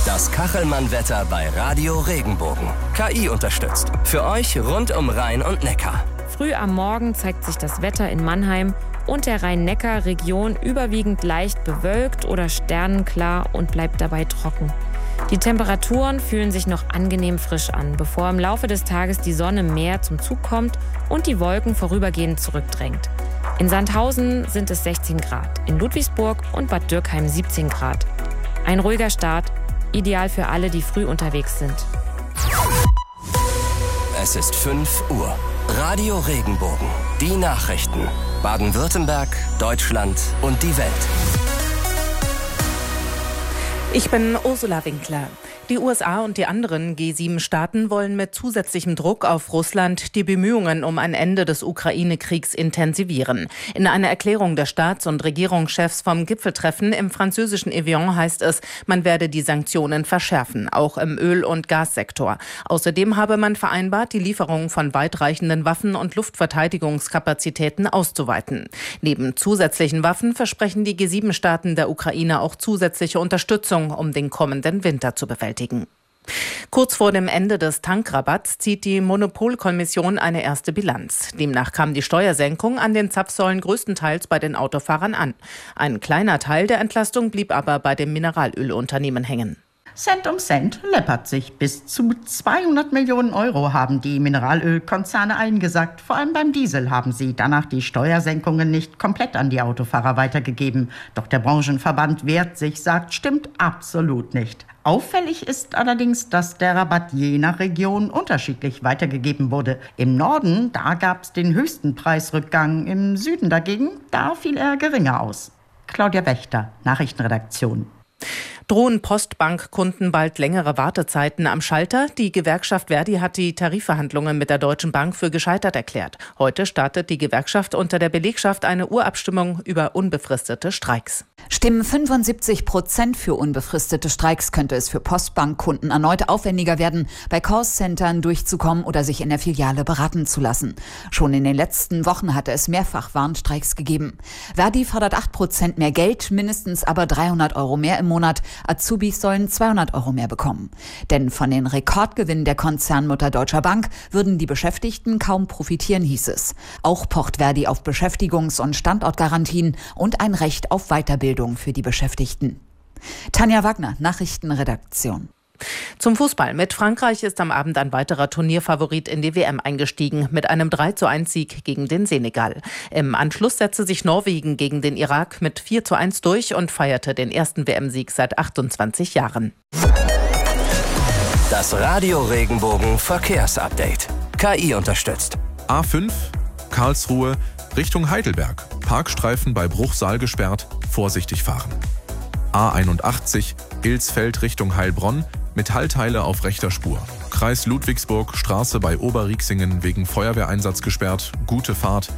Das Kachelmann-Wetter bei Radio Regenbogen. KI unterstützt. Für euch rund um Rhein und Neckar. Früh am Morgen zeigt sich das Wetter in Mannheim und der Rhein-Neckar-Region überwiegend leicht bewölkt oder sternenklar und bleibt dabei trocken. Die Temperaturen fühlen sich noch angenehm frisch an, bevor im Laufe des Tages die Sonne mehr zum Zug kommt und die Wolken vorübergehend zurückdrängt. In Sandhausen sind es 16 Grad, in Ludwigsburg und Bad Dürkheim 17 Grad. Ein ruhiger Start, ideal für alle, die früh unterwegs sind. Es ist 5 Uhr. Radio Regenbogen. Die Nachrichten. Baden-Württemberg, Deutschland und die Welt. Ich bin Ursula Winkler. Die USA und die anderen G7-Staaten wollen mit zusätzlichem Druck auf Russland die Bemühungen um ein Ende des Ukraine-Kriegs intensivieren. In einer Erklärung der Staats- und Regierungschefs vom Gipfeltreffen im französischen Evian heißt es, man werde die Sanktionen verschärfen, auch im Öl- und Gassektor. Außerdem habe man vereinbart, die Lieferung von weitreichenden Waffen und Luftverteidigungskapazitäten auszuweiten. Neben zusätzlichen Waffen versprechen die G7-Staaten der Ukraine auch zusätzliche Unterstützung, um den kommenden Winter zu bewältigen. Kurz vor dem Ende des Tankrabatts zieht die Monopolkommission eine erste Bilanz. Demnach kam die Steuersenkung an den Zapfsäulen größtenteils bei den Autofahrern an. Ein kleiner Teil der Entlastung blieb aber bei dem Mineralölunternehmen hängen. Cent um Cent läppert sich. Bis zu 200 Millionen Euro haben die Mineralölkonzerne eingesackt. Vor allem beim Diesel haben sie danach die Steuersenkungen nicht komplett an die Autofahrer weitergegeben. Doch der Branchenverband wehrt sich, sagt, stimmt absolut nicht. Auffällig ist allerdings, dass der Rabatt je nach Region unterschiedlich weitergegeben wurde. Im Norden, da gab es den höchsten Preisrückgang. Im Süden dagegen, da fiel er geringer aus. Claudia Wächter, Nachrichtenredaktion. Drohen Postbankkunden bald längere Wartezeiten am Schalter? Die Gewerkschaft Verdi hat die Tarifverhandlungen mit der Deutschen Bank für gescheitert erklärt. Heute startet die Gewerkschaft unter der Belegschaft eine Urabstimmung über unbefristete Streiks. Stimmen 75% für unbefristete Streiks, könnte es für Postbankkunden erneut aufwendiger werden, bei Callcentern durchzukommen oder sich in der Filiale beraten zu lassen. Schon in den letzten Wochen hatte es mehrfach Warnstreiks gegeben. Verdi fordert 8% mehr Geld, mindestens aber 300 Euro mehr im Monat. Azubis sollen 200 Euro mehr bekommen. Denn von den Rekordgewinnen der Konzernmutter Deutscher Bank würden die Beschäftigten kaum profitieren, hieß es. Auch pocht Verdi auf Beschäftigungs- und Standortgarantien und ein Recht auf Weiterbildung für die Beschäftigten. Tanja Wagner, Nachrichtenredaktion. Zum Fußball. Mit Frankreich ist am Abend ein weiterer Turnierfavorit in die WM eingestiegen, mit einem 3:1-Sieg gegen den Senegal. Im Anschluss setzte sich Norwegen gegen den Irak mit 4:1 durch und feierte den ersten WM-Sieg seit 28 Jahren. Das Radio Regenbogen Verkehrsupdate. KI unterstützt. A5, Karlsruhe, Richtung Heidelberg. Parkstreifen bei Bruchsal gesperrt, vorsichtig fahren. A81, Ilsfeld Richtung Heilbronn, Metallteile auf rechter Spur. Kreis Ludwigsburg, Straße bei Oberrieksingen wegen Feuerwehreinsatz gesperrt, gute Fahrt.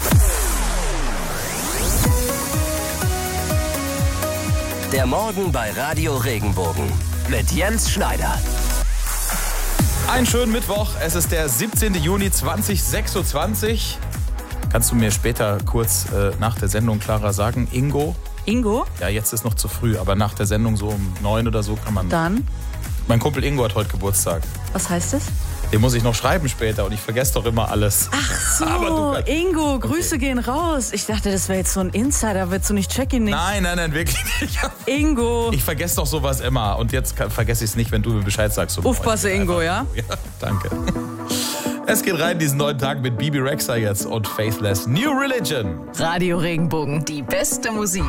Der Morgen bei Radio Regenbogen mit Jens Schneider. Einen schönen Mittwoch, es ist der 17. Juni 2026. Kannst du mir später kurz nach der Sendung, Clara, sagen, Ingo? Ingo? Ja, jetzt ist noch zu früh, aber nach der Sendung so um 9 oder so kann man... Dann? Mein Kumpel Ingo hat heute Geburtstag. Was heißt das? Den muss ich noch schreiben später und ich vergesse doch immer alles. Ach so, Ingo, Grüße gehen raus. Ich dachte, das wäre jetzt so ein Insider, willst du nicht checken? Nicht? Nein, wirklich nicht. Ingo. Ich vergesse doch sowas immer und jetzt vergesse ich es nicht, wenn du mir Bescheid sagst. Aufpasse, Ingo, ja? Ja, danke. Es geht rein diesen neuen Tag mit Bibi Rexha jetzt und Faithless New Religion. Radio Regenbogen, die beste Musik.